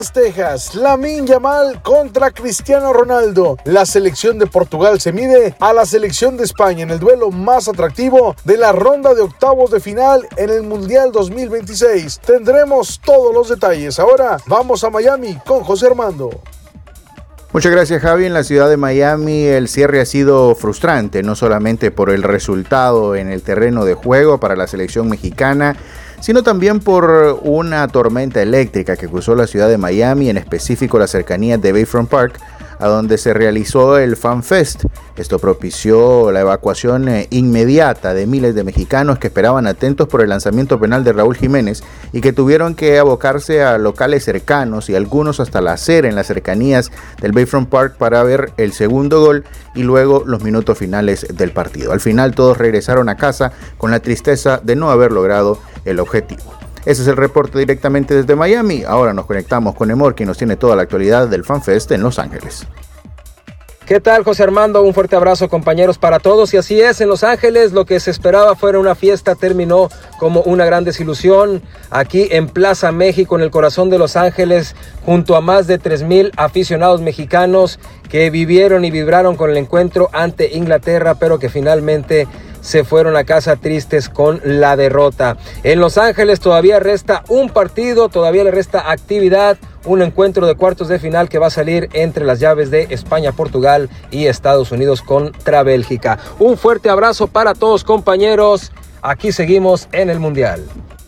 Texas, Lamine Yamal contra Cristiano Ronaldo. La selección de Portugal se mide a la selección de España en el duelo más atractivo de la ronda de octavos de final en el Mundial 2026. Tendremos todos los detalles. Ahora vamos a Miami con José Armando. Muchas gracias, Javi. En la ciudad de Miami el cierre ha sido frustrante, no solamente por el resultado en el terreno de juego para la selección mexicana, sino también por una tormenta eléctrica que cruzó la ciudad de Miami, en específico las cercanías de Bayfront Park, a donde se realizó el Fan Fest. Esto propició la evacuación inmediata de miles de mexicanos que esperaban atentos por el lanzamiento penal de Raúl Jiménez y que tuvieron que abocarse a locales cercanos y algunos hasta la acera en las cercanías del Bayfront Park para ver el segundo gol y luego los minutos finales del partido. Al final todos regresaron a casa con la tristeza de no haber logrado el objetivo. Ese es el reporte directamente desde Miami. Ahora nos conectamos con Emor, quien nos tiene toda la actualidad del Fan Fest en Los Ángeles. ¿Qué tal, José Armando? Un fuerte abrazo, compañeros, para todos. Y así es, en Los Ángeles lo que se esperaba fuera una fiesta terminó como una gran desilusión. Aquí en Plaza México, en el corazón de Los Ángeles, junto a más de 3,000 aficionados mexicanos que vivieron y vibraron con el encuentro ante Inglaterra, pero que finalmente se fueron a casa tristes con la derrota. En Los Ángeles todavía resta un partido, todavía le resta actividad, un encuentro de cuartos de final que va a salir entre las llaves de España, Portugal y Estados Unidos contra Bélgica. Un fuerte abrazo para todos, compañeros. Aquí seguimos en el Mundial.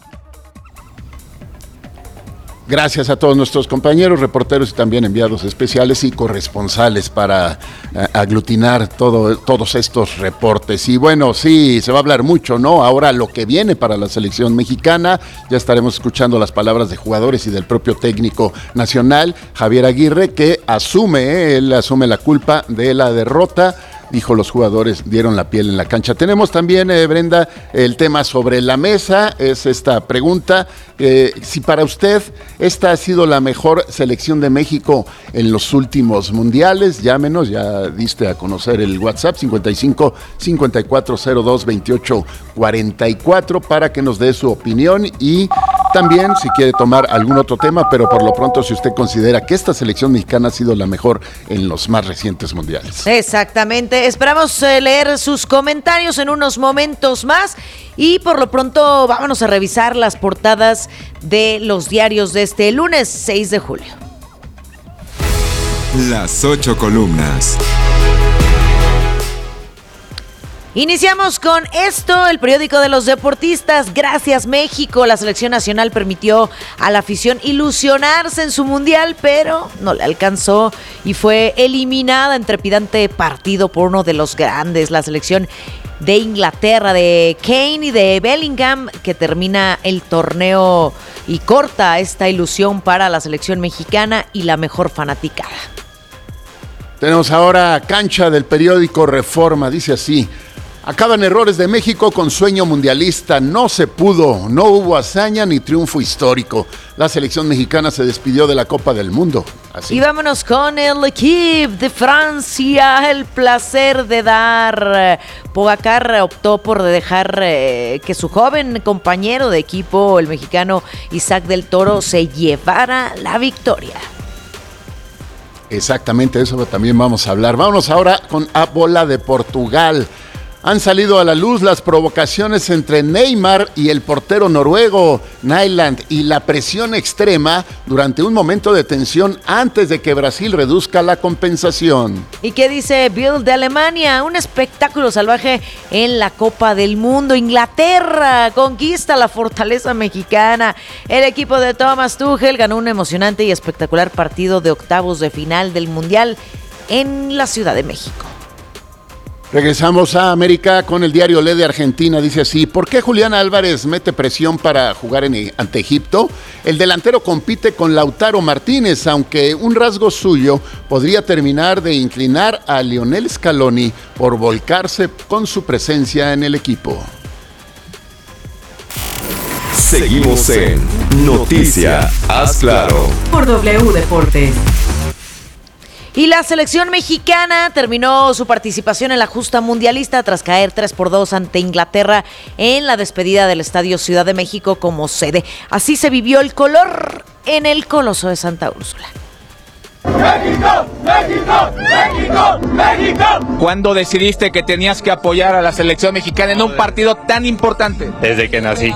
Gracias a todos nuestros compañeros, reporteros y también enviados especiales y corresponsales para aglutinar todos estos reportes. Y bueno, sí, se va a hablar mucho, ¿no? Ahora lo que viene para la selección mexicana, ya estaremos escuchando las palabras de jugadores y del propio técnico nacional, Javier Aguirre, que él asume la culpa de la derrota. Dijo, los jugadores dieron la piel en la cancha. Tenemos también, Brenda, el tema sobre la mesa, es esta pregunta, si para usted esta ha sido la mejor selección de México en los últimos mundiales. Llámenos, ya diste a conocer el WhatsApp 55 5402 28 44 para que nos dé su opinión y también si quiere tomar algún otro tema, pero por lo pronto si usted considera que esta selección mexicana ha sido la mejor en los más recientes mundiales. Exactamente, esperamos leer sus comentarios en unos momentos más y por lo pronto vámonos a revisar las portadas de los diarios de este lunes 6 de julio. Las 8 columnas. Iniciamos con esto, el periódico de los deportistas. Gracias, México. La selección nacional permitió a la afición ilusionarse en su mundial, pero no le alcanzó y fue eliminada en trepidante partido por uno de los grandes, la selección de Inglaterra, de Kane y de Bellingham, que termina el torneo y corta esta ilusión para la selección mexicana y la mejor fanaticada. Tenemos ahora cancha del periódico Reforma, dice así: acaban errores de México con sueño mundialista, no se pudo, no hubo hazaña ni triunfo histórico. La selección mexicana se despidió de la Copa del Mundo. Así. Y vámonos con el equipo de Francia, el placer de dar. Pogacar optó por dejar que su joven compañero de equipo, el mexicano Isaac del Toro, se llevara la victoria. Exactamente, eso también vamos a hablar. Vámonos ahora con A Bola de Portugal. Han salido a la luz las provocaciones entre Neymar y el portero noruego Nyland y la presión extrema durante un momento de tensión antes de que Brasil reduzca la compensación. ¿Y qué dice Bill de Alemania? Un espectáculo salvaje en la Copa del Mundo. Inglaterra conquista la fortaleza mexicana. El equipo de Thomas Tuchel ganó un emocionante y espectacular partido de octavos de final del Mundial en la Ciudad de México. Regresamos a América con el diario Le de Argentina. Dice así: ¿por qué Julián Álvarez mete presión para jugar ante Egipto? El delantero compite con Lautaro Martínez, aunque un rasgo suyo podría terminar de inclinar a Lionel Scaloni por volcarse con su presencia en el equipo. Seguimos en Noticia Haz Claro por W Deportes. Y la selección mexicana terminó su participación en la justa mundialista tras caer 3-2 ante Inglaterra en la despedida del Estadio Ciudad de México como sede. Así se vivió el color en el Coloso de Santa Úrsula. ¡México! ¡México! ¡México! ¡México! ¿Cuándo decidiste que tenías que apoyar a la selección mexicana en un partido tan importante? Desde que nací.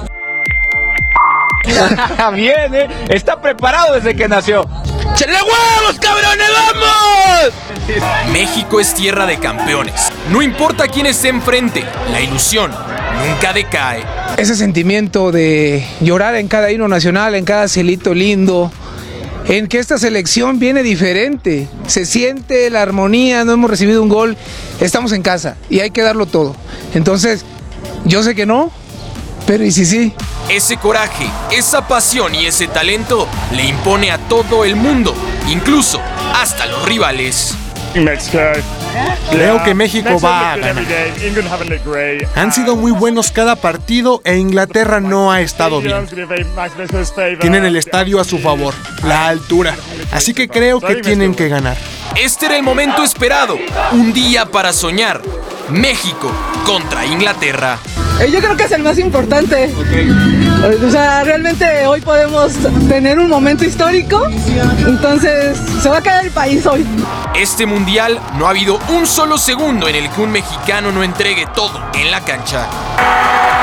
Bien, está preparado desde que nació. ¡Chale huevos, cabrones, vamos! México es tierra de campeones. No importa quién esté enfrente, la ilusión nunca decae. Ese sentimiento de llorar en cada himno nacional, en cada cielito lindo, en que esta selección viene diferente, se siente la armonía, no hemos recibido un gol, estamos en casa y hay que darlo todo. Entonces, yo sé que no, pero ¿y si sí? Ese coraje, esa pasión y ese talento le impone a todo el mundo, incluso hasta los rivales. Creo que México va a ganar. Han sido muy buenos cada partido e Inglaterra no ha estado bien. Tienen el estadio a su favor, la altura. Así que creo que tienen que ganar. Este era el momento esperado, un día para soñar. México contra Inglaterra. Yo creo que es el más importante. O sea, realmente hoy podemos tener un momento histórico. Entonces, se va a caer el país hoy. Este mundial no ha habido un solo segundo en el que un mexicano no entregue todo en la cancha.